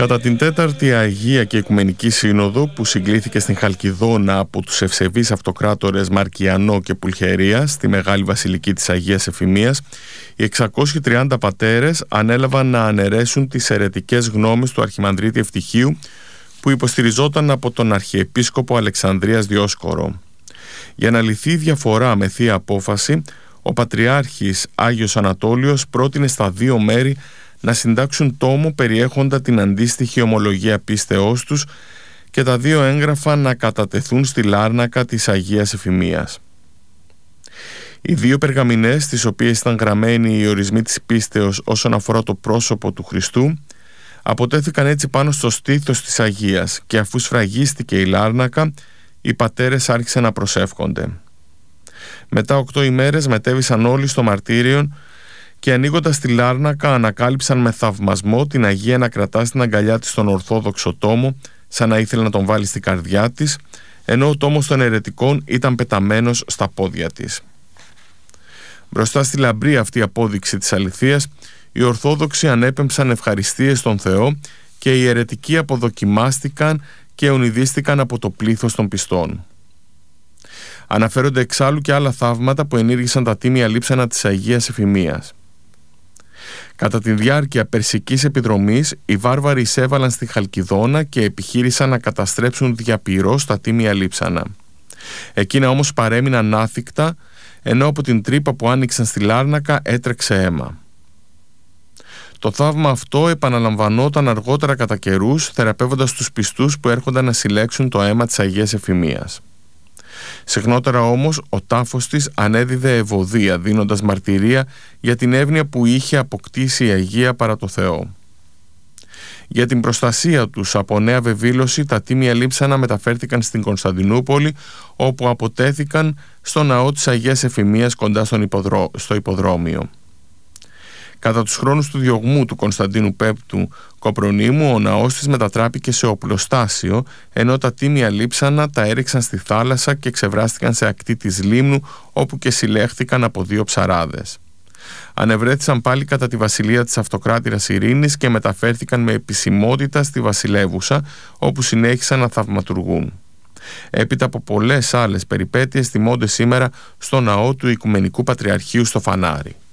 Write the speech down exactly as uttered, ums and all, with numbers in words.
Κατά την τέταρτη Αγία και Οικουμενική Σύνοδο που συγκλήθηκε στην Χαλκιδόνα από τους ευσεβείς αυτοκράτορες Μαρκιανό και Πουλχερία στη Μεγάλη Βασιλική της Αγίας Εφημίας, οι εξακόσιοι τριάντα πατέρες ανέλαβαν να αναιρέσουν τις αιρετικές γνώμες του Αρχιμανδρίτη Ευτυχίου που υποστηριζόταν από τον Αρχιεπίσκοπο Αλεξανδρίας Διόσκορο. Για να λυθεί η διαφορά με θεία απόφαση, ο Πατριάρχης Άγιος Ανατόλιος πρότεινε στα δύο μέρη να συντάξουν τόμο περιέχοντα την αντίστοιχη ομολογία πίστεώς τους και τα δύο έγγραφα να κατατεθούν στη Λάρνακα της Αγίας Εφημίας. Οι δύο περγαμηνές, στις οποίες ήταν γραμμένοι οι ορισμοί της πίστεως όσον αφορά το πρόσωπο του Χριστού, αποτέθηκαν έτσι πάνω στο στήθος της Αγίας και αφού σφραγίστηκε η Λάρνακα, οι πατέρες άρχισαν να προσεύχονται. Μετά οκτώ ημέρες μετέβησαν όλοι στο μαρτύριον και ανοίγοντας τη Λάρνακα ανακάλυψαν με θαυμασμό την Αγία να κρατά στην αγκαλιά της τον Ορθόδοξο τόμο, σαν να ήθελε να τον βάλει στην καρδιά της, ενώ ο τόμος των αιρετικών ήταν πεταμένος στα πόδια της. Μπροστά στη λαμπρή αυτή απόδειξη της αληθείας, οι Ορθόδοξοι ανέπεμψαν ευχαριστίες στον Θεό και οι αιρετικοί αποδοκιμάστηκαν και ευνηδίστηκαν από το πλήθος των πιστών. Αναφέρονται εξάλλου και άλλα θαύματα που ενήργησαν τα τίμια λείψανα της Αγίας Εφημίας. Κατά τη διάρκεια περσικής επιδρομής, οι βάρβαροι εισέβαλαν στη Χαλκιδόνα και επιχείρησαν να καταστρέψουν διαπυρός τα τίμια λείψανα. Εκείνα όμως παρέμειναν άθικτα, ενώ από την τρύπα που άνοιξαν στη Λάρνακα έτρεξε αίμα. Το θαύμα αυτό επαναλαμβανόταν αργότερα κατά καιρούς, θεραπεύοντας τους πιστούς που έρχονταν να συλλέξουν το αίμα της Αγίας Εφημίας. Συχνότερα όμως ο τάφος της ανέδιδε ευωδία, δίνοντας μαρτυρία για την εύνοια που είχε αποκτήσει η Αγία παρά το Θεό. Για την προστασία τους από νέα βεβήλωση, τα τίμια λείψανα μεταφέρθηκαν στην Κωνσταντινούπολη, όπου αποτέθηκαν στο ναό της Αγίας Εφημίας κοντά στον υποδρό... στο υποδρόμιο. Κατά τους χρόνους του διωγμού του Κωνσταντίνου Πέπτου Κοπρονήμου, ο ναός της μετατράπηκε σε οπλοστάσιο, ενώ τα τίμια λείψανα τα έριξαν στη θάλασσα και ξεβράστηκαν σε ακτή της λίμνου, όπου και συλλέχθηκαν από δύο ψαράδες. Ανεβρέθησαν πάλι κατά τη βασιλεία της αυτοκράτηρας Ειρήνης και μεταφέρθηκαν με επισημότητα στη βασιλεύουσα, όπου συνέχισαν να θαυματουργούν. Έπειτα από πολλές άλλες περιπέτειες τιμώνται σήμερα στο ναό του Οικουμενικού Πατριαρχείου στο Φανάρι.